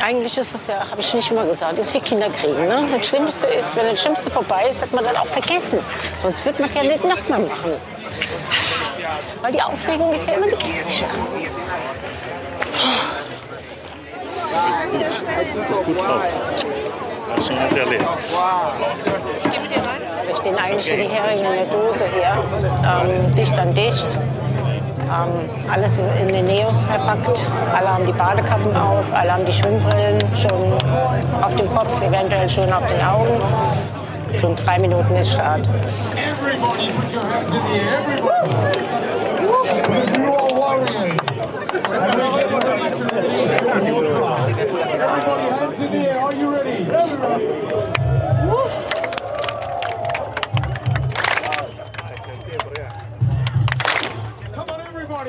Eigentlich ist das ja, habe ich nicht immer gesagt, ist wie Kinderkriegen. Ne? Das Schlimmste ist, wenn das Schlimmste vorbei ist, hat man dann auch vergessen. Sonst wird man ja nicht nochmal machen. Weil die Aufregung ist ja immer die gleiche. Du bist gut drauf. Das ist schon nicht erlebt. Wir stehen eigentlich wie die Heringe in der Dose hier, dicht an dicht. Alles in den Neos verpackt. Alle haben die Badekappen auf, alle haben die Schwimmbrillen schon auf dem Kopf, eventuell schon auf den Augen. Schon 3 Minuten ist Start. Everybody put your hands in the air. Everybody. You are warriors. Everybody hands in the air. Are you ready? Come on, everybody.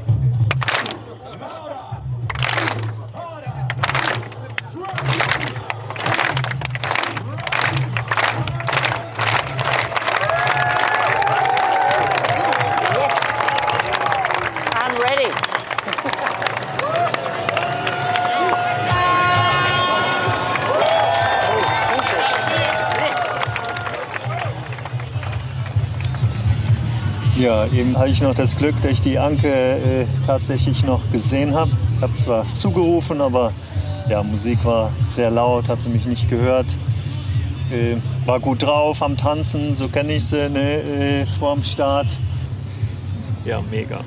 Ja, eben hatte ich noch das Glück, dass ich die Anke tatsächlich noch gesehen habe. Ich habe zwar zugerufen, aber ja, Musik war sehr laut, hat sie mich nicht gehört. War gut drauf am Tanzen, so kenne ich sie ne, vorm Start. Ja, mega.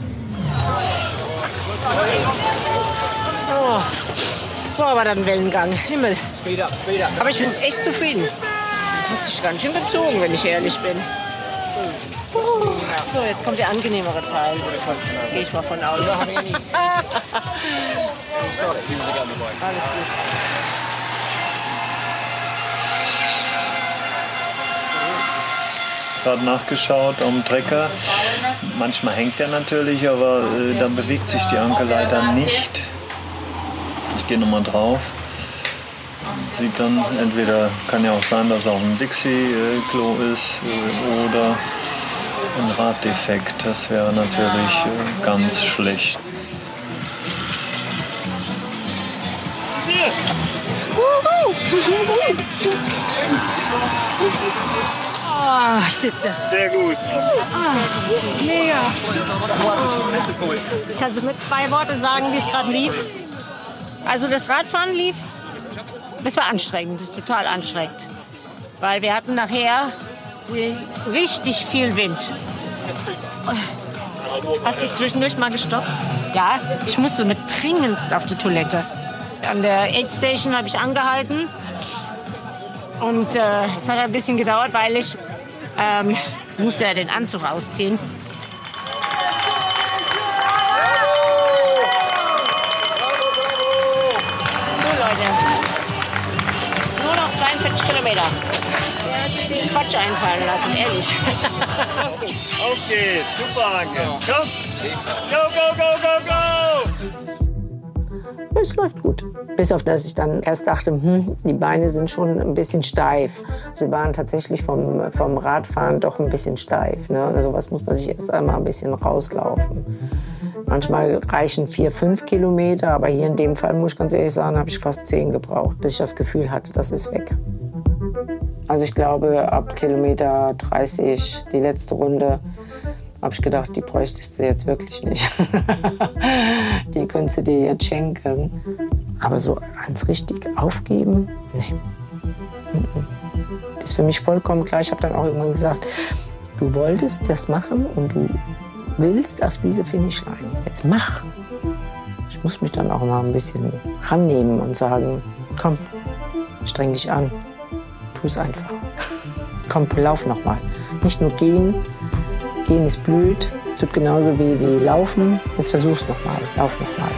Oh, so aber dann Wellengang. Himmel. Aber ich bin echt zufrieden. Hat sich ganz schön gezogen, wenn ich ehrlich bin. So, jetzt kommt der angenehmere Teil. Gehe ich mal von aus. Alles gut. Gerade nachgeschaut am Trecker. Manchmal hängt er natürlich, aber dann bewegt sich die Anke leider nicht. Ich gehe nochmal drauf. Sieht dann entweder, kann ja auch sein, dass es auch ein Dixie-Klo ist oder ein Raddefekt. Das wäre natürlich ganz schlecht. Oh, ich sitze. Sehr gut. Mega. Kannst du mit 2 Worten sagen, wie es gerade lief? Also das Radfahren lief. Es war anstrengend, es ist total anstrengend. Weil wir hatten nachher richtig viel Wind. Hast du zwischendurch mal gestoppt? Ja, ich musste mit dringendst auf die Toilette. An der Aid Station habe ich angehalten. Und es hat ein bisschen gedauert, weil ich musste ja den Anzug ausziehen. So Leute, nur noch 42 Kilometer. Quatsch einfallen lassen, ehrlich. Okay, super, Anke. Komm. Go, go, go, go, go! Es läuft gut. Bis auf das ich dann erst dachte, die Beine sind schon ein bisschen steif. Sie waren tatsächlich vom Radfahren doch ein bisschen steif. Ne? Also was muss man sich erst einmal ein bisschen rauslaufen. Manchmal reichen 4, 5 Kilometer, aber hier in dem Fall, muss ich ganz ehrlich sagen, habe ich fast 10 gebraucht, bis ich das Gefühl hatte, das ist weg. Also ich glaube, ab Kilometer 30, die letzte Runde, habe ich gedacht, die bräuchtest du jetzt wirklich nicht. Die könntest du dir jetzt schenken. Aber so ans richtig aufgeben, nee. Ist für mich vollkommen klar. Ich habe dann auch irgendwann gesagt, du wolltest das machen und du willst auf diese Finishline. Jetzt mach. Ich muss mich dann auch mal ein bisschen rannehmen und sagen, komm, streng dich an. Tu es einfach. Komm, lauf noch mal. Nicht nur gehen. Gehen ist blöd. Tut genauso wie laufen. Jetzt versuch's noch mal. Lauf noch mal.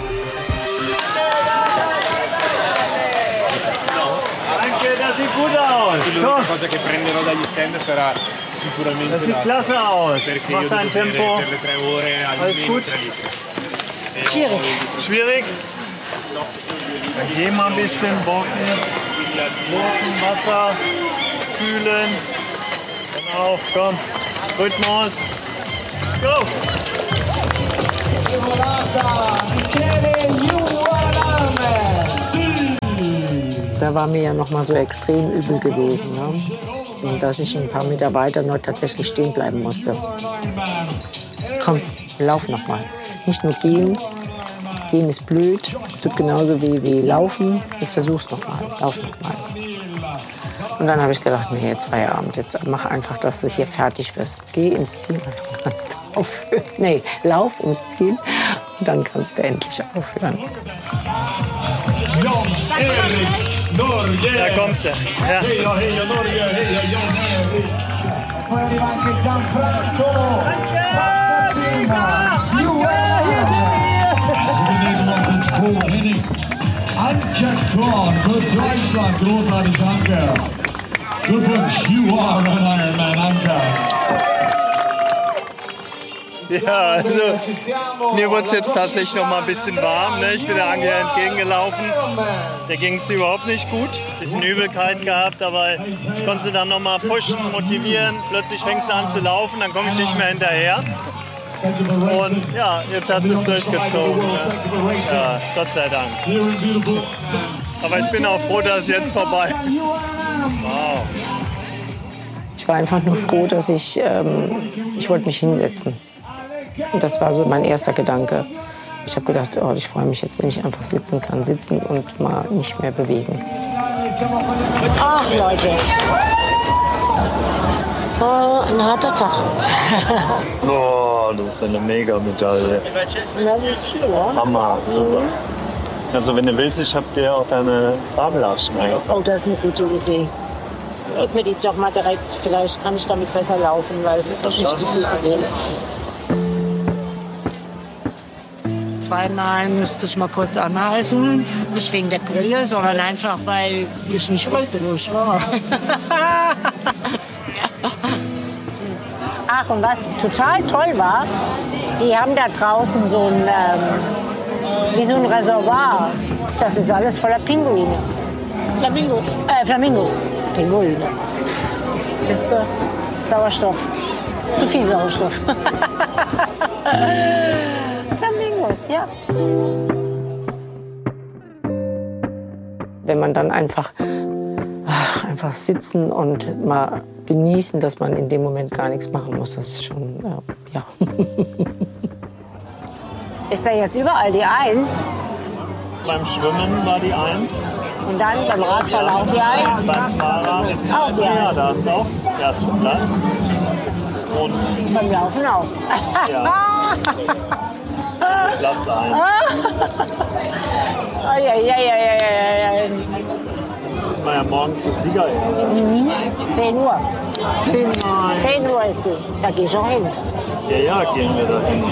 Danke, das sieht gut aus. Das sieht klasse aus. Mach dein Tempo. Alles gut? Schwierig. Schwierig? Dann geh mal ein bisschen Bocken, Wasser, kühlen. Genau, komm. Rhythmus. Go! Michele Juvarame. Da war mir ja noch mal so extrem übel gewesen, ne? Und dass ich ein paar Meter weiter noch tatsächlich stehen bleiben musste. Komm, lauf noch mal. Nicht nur gehen. Gehen ist blöd, tut genauso wie laufen. Das versuch's noch mal. Lauf noch mal. Und dann habe ich gedacht, nee, jetzt Feierabend. Jetzt mach einfach, dass du hier fertig wirst. Geh ins Ziel und dann kannst du aufhören. Nee, lauf ins Ziel und dann kannst du endlich aufhören. Da kommt sie. Ja. Heia, heia Norge, heia Jan Erik. Poi arriva anche Gianfranco Mazzatina, Henning. Anke Korn für Deutschland, großartig, danke. Glückwunsch, you are an Ironman, Anke. Ja, also mir wurde es jetzt tatsächlich noch mal ein bisschen warm. Ne? Ich bin der Angela entgegengelaufen. Der ging es überhaupt nicht gut. Bisschen Übelkeit gehabt, aber ich konnte sie dann noch mal pushen, motivieren. Plötzlich fängt sie an zu laufen, dann komme ich nicht mehr hinterher. Und ja, jetzt hat sie es durchgezogen. Ne? Ja, Gott sei Dank. Aber ich bin auch froh, dass es jetzt vorbei ist. Wow. Ich war einfach nur froh, dass ich wollte mich hinsetzen. Und das war so mein erster Gedanke. Ich habe gedacht, oh, ich freue mich jetzt, wenn ich einfach sitzen kann. Sitzen und mal nicht mehr bewegen. Ach, Leute. Es war ein harter Tag. Oh, das ist eine Mega-Medaille. Das ist schön, oder? Hammer, super. Also wenn du willst, ich habe dir auch deine Babelhaschen eingebracht. Oh, das ist eine gute Idee. Leg mir die doch mal direkt. Vielleicht kann ich damit besser laufen, weil doch nicht die Füße gehen. Zweimal müsste ich mal kurz anhalten. Nicht wegen der Grille, sondern einfach, weil ich nicht wollte, wo ich war. Ach, und was total toll war, die haben da draußen so ein, wie so ein Reservoir. Das ist alles voller Pinguine. Flamingos. Flamingos. Pinguine. Das ist Sauerstoff. Zu viel Sauerstoff. Flamingos, ja. Wenn man dann einfach sitzen und mal genießen, dass man in dem Moment gar nichts machen muss, das ist schon, ja. Ist da jetzt überall die 1? Beim Schwimmen war die 1. Und dann beim Radfahren auch die 1? Beim Fahrrad Auch die 1. Ja, da ist auch der erste Platz. Und Beim Laufen auch. ja, Platz 1. Das war ja morgen zur Siegerehrung. 10 Uhr. 10 Uhr. 10 Uhr ist die. Da geh ich auch hin. Ja, gehen wir da hin.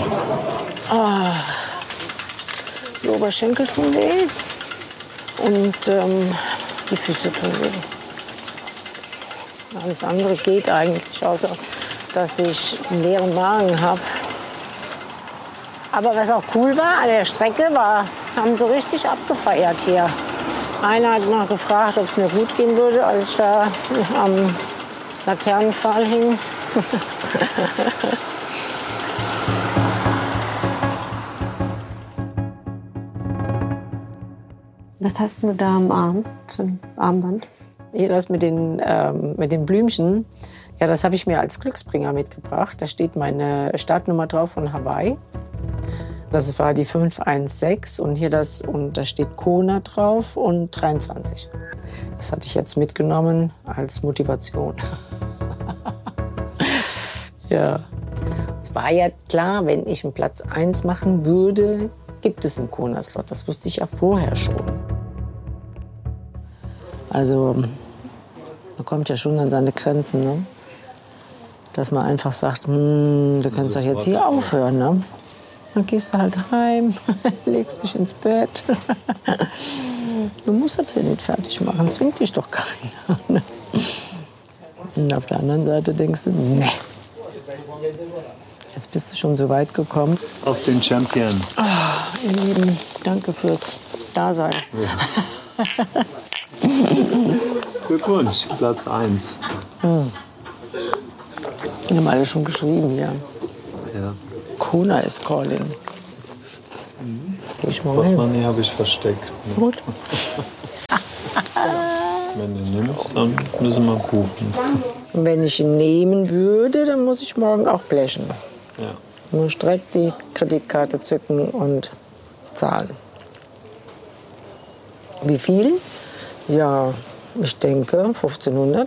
Die Oberschenkel tun weh und die Füße tun weh. Alles andere geht eigentlich, außer dass ich einen leeren Magen habe. Aber was auch cool war, an der Strecke haben sie richtig abgefeiert hier. Einer hat noch gefragt, ob es mir gut gehen würde, als ich da am Laternenpfahl hing. Was hast du da am Arm für ein Armband? Hier das mit den Blümchen, ja, das habe ich mir als Glücksbringer mitgebracht. Da steht meine Startnummer drauf von Hawaii. Das war die 516 und hier und da steht Kona drauf und 23. Das hatte ich jetzt mitgenommen als Motivation. Ja. Es war ja klar, wenn ich einen Platz 1 machen würde, gibt es einen Kona-Slot. Das wusste ich ja vorher schon. Also, man kommt ja schon an seine Grenzen, ne? Dass man einfach sagt, du kannst doch jetzt hier aufhören, ne? Dann gehst du halt heim, legst dich ins Bett. Du musst das hier nicht fertig machen, zwingt dich doch keiner. Ne? Und auf der anderen Seite denkst du, nee, jetzt bist du schon so weit gekommen. Auf den Champion. Ihr Lieben, danke fürs Dasein. Ja. Glückwunsch, Platz 1. Wir haben alle schon geschrieben hier. Ja. Kona is calling. Geh ich mal hin. Portemonnaie habe ich versteckt. Gut. Wenn du nimmst, dann müssen wir buchen. Und wenn ich ihn nehmen würde, dann muss ich morgen auch blechen. Ja. Ich muss direkt die Kreditkarte zücken und zahlen. Wie viel? Ja, ich denke 1500.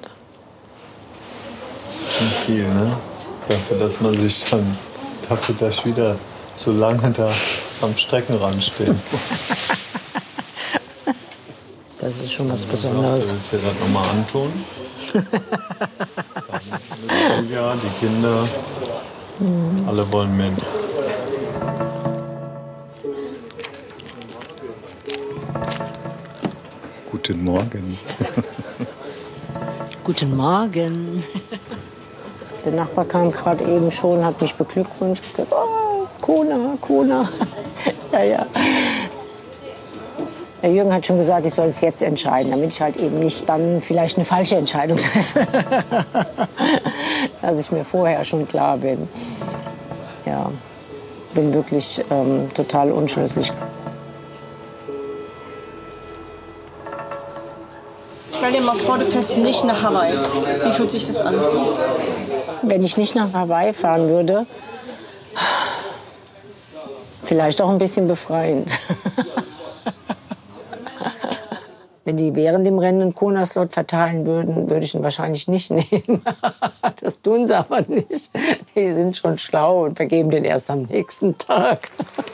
Schon viel, ne? Dafür, dass man sich dann, dafür, dass ich wieder so lange da am Streckenrand stehe. Das ist schon was Du Besonderes. willst dir das nochmal antun? Ja, die Kinder, alle wollen mit. Guten Morgen. Guten Morgen. Der Nachbar kam gerade eben schon, hat mich beglückwünscht. Oh, Kona. Ja. Der Jürgen hat schon gesagt, ich soll es jetzt entscheiden, damit ich halt eben nicht dann vielleicht eine falsche Entscheidung treffe. Dass ich mir vorher schon klar bin. Ja, bin wirklich total unschlüssig. Stell dir mal vor, du fährst nicht nach Hawaii. Wie fühlt sich das an? Wenn ich nicht nach Hawaii fahren würde, vielleicht auch ein bisschen befreiend. Wenn die während dem Rennen einen Kona-Slot verteilen würden, würde ich ihn wahrscheinlich nicht nehmen. Das tun sie aber nicht. Die sind schon schlau und vergeben den erst am nächsten Tag.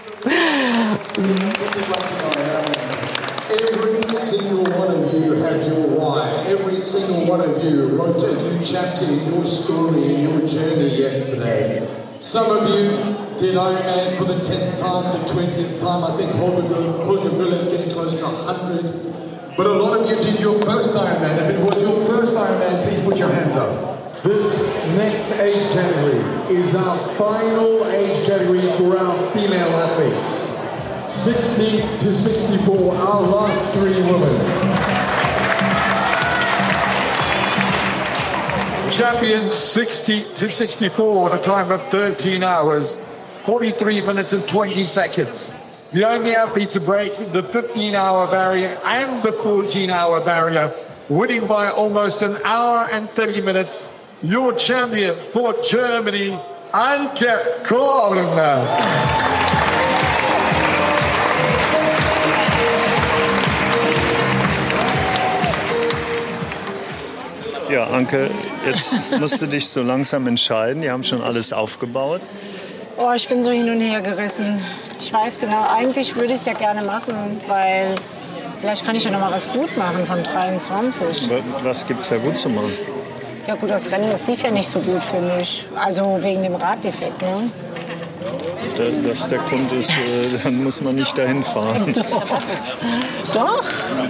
Every single one of you have your why. Every single one of you wrote a new chapter in your story, in your journey yesterday. Some of you did Ironman for the 10th time, the 20th time. I think Holger Müller is getting close to 100. But a lot of you did your first Ironman. If it was your first Ironman, please put your hands up. This next age category is our final age category for our female athletes. 60 to 64, our last three women. Champion 60 to 64 with a time of 13 hours, 43 minutes and 20 seconds. The only athlete to break the 15-hour barrier and the 14-hour barrier, winning by almost an hour and 30 minutes. Your champion for Germany, Anke Korn. Ja, Anke, jetzt musst du dich so langsam entscheiden. Die haben schon alles aufgebaut. Oh, ich bin so hin und her gerissen. Ich weiß genau, eigentlich würde ich es ja gerne machen, weil vielleicht kann ich ja noch mal was gut machen von 23. Was gibt's da gut zu machen? Ja gut, das Rennen, das lief ja nicht so gut für mich. Also wegen dem Raddefekt, ne? Dass der Grund ist, dann muss man nicht dahin fahren. Doch.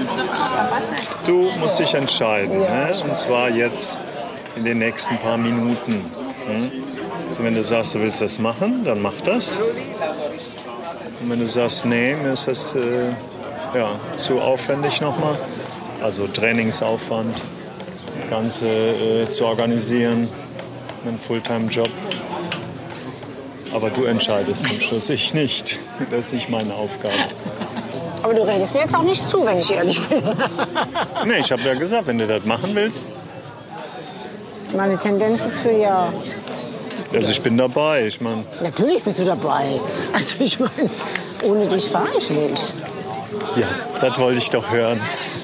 Du musst dich entscheiden, Ja. ne? Und zwar jetzt in den nächsten paar Minuten. Ne? Und wenn du sagst, du willst das machen, dann mach das. Und wenn du sagst, nee, mir ist das zu aufwendig nochmal, also Trainingsaufwand, das Ganze zu organisieren, einen Fulltime-Job. Aber du entscheidest zum Schluss, ich nicht. Das ist nicht meine Aufgabe. Aber du redest mir jetzt auch nicht zu, wenn ich ehrlich bin. Nee, ich habe ja gesagt, wenn du das machen willst, Meine Tendenz ist für ja. also ich bin dabei. Ich meine, Natürlich bist du dabei. Also ich meine, ohne dich fahre ich nicht. ja, das wollte ich doch hören.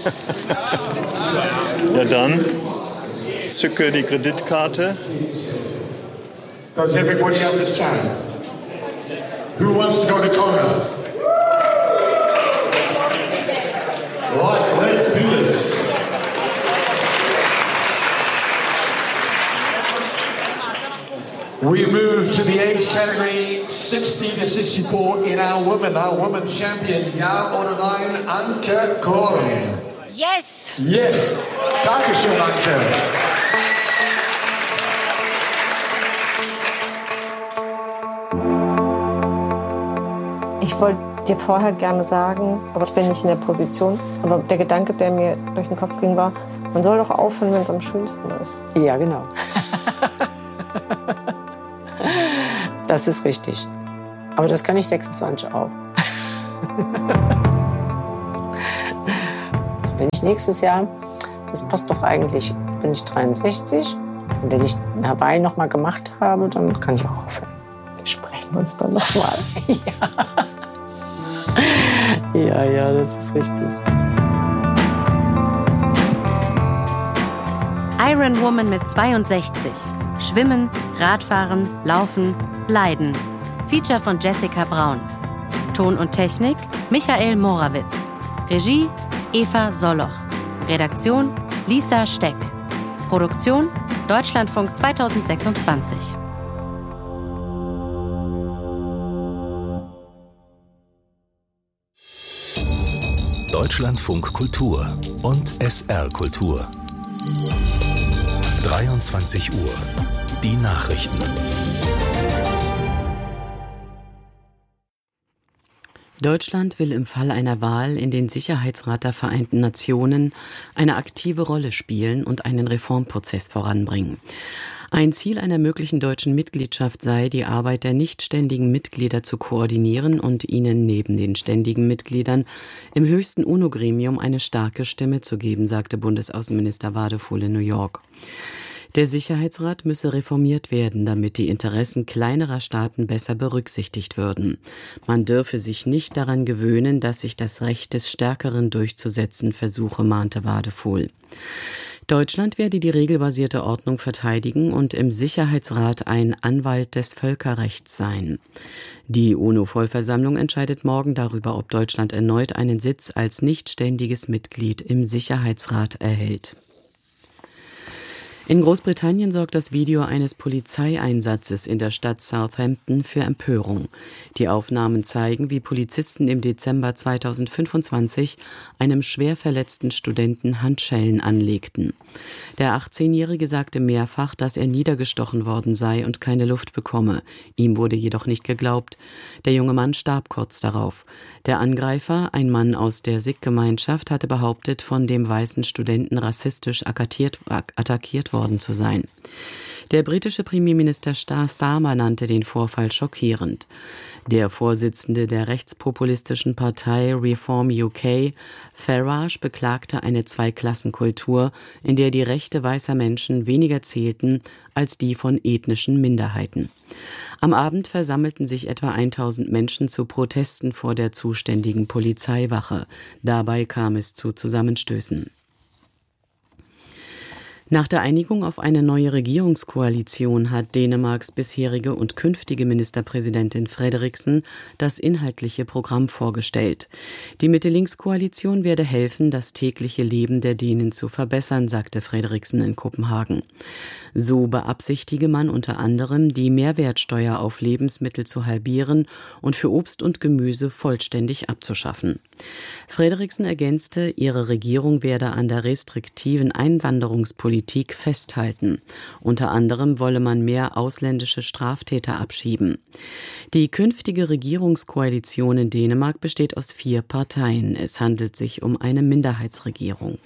Ja, dann zücke die Kreditkarte. Does everybody understand? Who wants to go to Kona? Right, let's do this. We move to the age category 60 to 64 in our woman champion, Jahr oder Nein, Anke Korn. Yes! Yes, Dankeschön, Anke. Ich wollte dir vorher gerne sagen, aber ich bin nicht in der Position. Aber der Gedanke, der mir durch den Kopf ging, war, man soll doch aufhören, wenn es am schönsten ist. Ja, genau. Das ist richtig. Aber das kann ich 26 auch. Wenn ich nächstes Jahr das passt doch eigentlich, bin ich 63. Und wenn ich Hawaii noch mal gemacht habe, dann kann ich auch aufhören. Wir sprechen uns dann noch mal. Ja, das ist richtig. Iron Woman mit 62. Schwimmen, Radfahren, Laufen, Leiden. Feature von Jessica Braun. Ton und Technik Michael Morawitz. Regie Eva Soloch. Redaktion Lisa Steck. Produktion Deutschlandfunk 2026. Deutschlandfunk Kultur und SR Kultur. 23 Uhr. Die Nachrichten. Deutschland will im Fall einer Wahl in den Sicherheitsrat der Vereinten Nationen eine aktive Rolle spielen und einen Reformprozess voranbringen. Ein Ziel einer möglichen deutschen Mitgliedschaft sei, die Arbeit der nicht ständigen Mitglieder zu koordinieren und ihnen neben den ständigen Mitgliedern im höchsten UNO-Gremium eine starke Stimme zu geben, sagte Bundesaußenminister Wadefuhl in New York. Der Sicherheitsrat müsse reformiert werden, damit die Interessen kleinerer Staaten besser berücksichtigt würden. Man dürfe sich nicht daran gewöhnen, dass sich das Recht des Stärkeren durchzusetzen versuche, mahnte Wadefuhl. Deutschland werde die regelbasierte Ordnung verteidigen und im Sicherheitsrat ein Anwalt des Völkerrechts sein. Die UNO-Vollversammlung entscheidet morgen darüber, ob Deutschland erneut einen Sitz als nicht ständiges Mitglied im Sicherheitsrat erhält. In Großbritannien sorgt das Video eines Polizeieinsatzes in der Stadt Southampton für Empörung. Die Aufnahmen zeigen, wie Polizisten im Dezember 2025 einem schwer verletzten Studenten Handschellen anlegten. Der 18-Jährige sagte mehrfach, dass er niedergestochen worden sei und keine Luft bekomme. Ihm wurde jedoch nicht geglaubt. Der junge Mann starb kurz darauf. Der Angreifer, ein Mann aus der Sikh-Gemeinschaft, hatte behauptet, von dem weißen Studenten rassistisch attackiert worden zu sein. Der britische Premierminister Starmer nannte den Vorfall schockierend. Der Vorsitzende der rechtspopulistischen Partei Reform UK, Farage, beklagte eine Zweiklassenkultur, in der die Rechte weißer Menschen weniger zählten als die von ethnischen Minderheiten. Am Abend versammelten sich etwa 1000 Menschen zu Protesten vor der zuständigen Polizeiwache. Dabei kam es zu Zusammenstößen. Nach der Einigung auf eine neue Regierungskoalition hat Dänemarks bisherige und künftige Ministerpräsidentin Frederiksen das inhaltliche Programm vorgestellt. Die Mitte-Links-Koalition werde helfen, das tägliche Leben der Dänen zu verbessern, sagte Frederiksen in Kopenhagen. So beabsichtige man unter anderem, die Mehrwertsteuer auf Lebensmittel zu halbieren und für Obst und Gemüse vollständig abzuschaffen. Frederiksen ergänzte, ihre Regierung werde an der restriktiven Einwanderungspolitik festhalten. Unter anderem wolle man mehr ausländische Straftäter abschieben. Die künftige Regierungskoalition in Dänemark besteht aus 4 Parteien. Es handelt sich um eine Minderheitsregierung.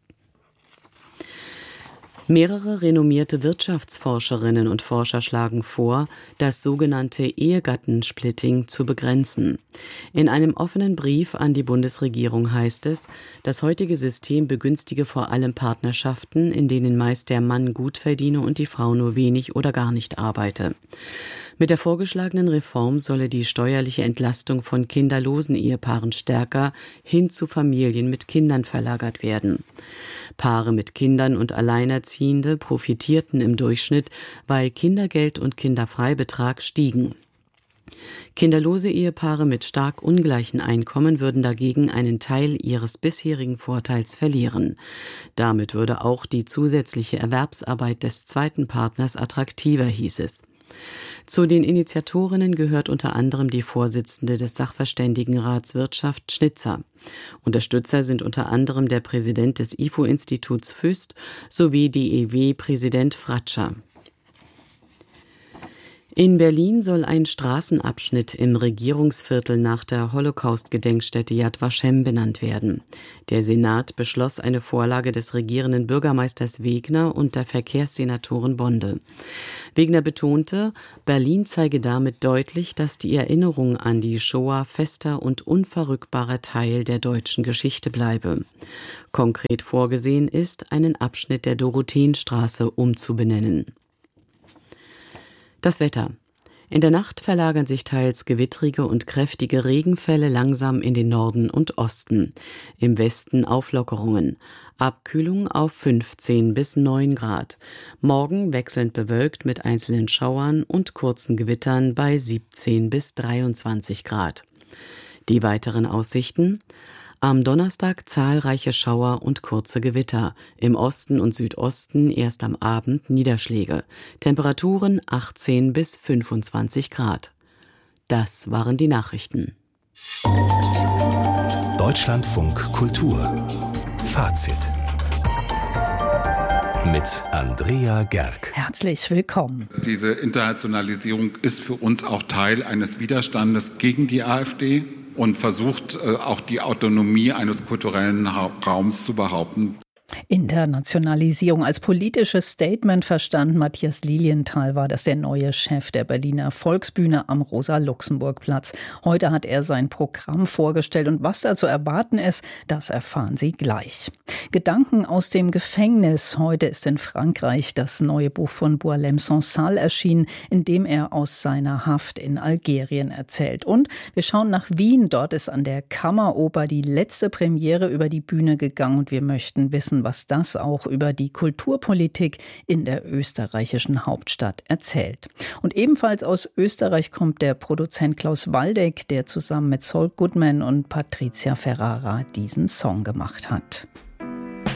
Mehrere renommierte Wirtschaftsforscherinnen und Forscher schlagen vor, das sogenannte Ehegattensplitting zu begrenzen. In einem offenen Brief an die Bundesregierung heißt es, das heutige System begünstige vor allem Partnerschaften, in denen meist der Mann gut verdiene und die Frau nur wenig oder gar nicht arbeite. Mit der vorgeschlagenen Reform solle die steuerliche Entlastung von kinderlosen Ehepaaren stärker hin zu Familien mit Kindern verlagert werden. Paare mit Kindern und Alleinerziehende profitierten im Durchschnitt, weil Kindergeld und Kinderfreibetrag stiegen. Kinderlose Ehepaare mit stark ungleichen Einkommen würden dagegen einen Teil ihres bisherigen Vorteils verlieren. Damit würde auch die zusätzliche Erwerbsarbeit des zweiten Partners attraktiver, hieß es. Zu den Initiatorinnen gehört unter anderem die Vorsitzende des Sachverständigenrats Wirtschaft Schnitzer. Unterstützer sind unter anderem der Präsident des IFO-Instituts Füst sowie DEW-Präsident Fratscher. In Berlin soll ein Straßenabschnitt im Regierungsviertel nach der Holocaust-Gedenkstätte Yad Vashem benannt werden. Der Senat beschloss eine Vorlage des regierenden Bürgermeisters Wegner und der Verkehrssenatorin Bonde. Wegner betonte, Berlin zeige damit deutlich, dass die Erinnerung an die Shoah fester und unverrückbarer Teil der deutschen Geschichte bleibe. Konkret vorgesehen ist, einen Abschnitt der Dorotheenstraße umzubenennen. Das Wetter. In der Nacht verlagern sich teils gewittrige und kräftige Regenfälle langsam in den Norden und Osten. Im Westen Auflockerungen. Abkühlung auf 15 bis 9 Grad. Morgen wechselnd bewölkt mit einzelnen Schauern und kurzen Gewittern bei 17 bis 23 Grad. Die weiteren Aussichten: Am Donnerstag zahlreiche Schauer und kurze Gewitter. Im Osten und Südosten erst am Abend Niederschläge. Temperaturen 18 bis 25 Grad. Das waren die Nachrichten. Deutschlandfunk Kultur. Fazit. Mit Andrea Gerg. Herzlich willkommen. Diese Internationalisierung ist für uns auch Teil eines Widerstandes gegen die AfD und versucht auch die Autonomie eines kulturellen Raums zu behaupten. Internationalisierung als politisches Statement verstanden. Matthias Lilienthal war das der neue Chef der Berliner Volksbühne am Rosa-Luxemburg-Platz. Heute hat er sein Programm vorgestellt und was da zu erwarten ist, das erfahren Sie gleich. Gedanken aus dem Gefängnis. Heute ist in Frankreich das neue Buch von Boualem Sansal erschienen, in dem er aus seiner Haft in Algerien erzählt. Und wir schauen nach Wien. Dort ist an der Kammeroper die letzte Premiere über die Bühne gegangen und wir möchten wissen, was das auch über die Kulturpolitik in der österreichischen Hauptstadt erzählt. Und ebenfalls aus Österreich kommt der Produzent Klaus Waldeck, der zusammen mit Saul Goodman und Patricia Ferrara diesen Song gemacht hat.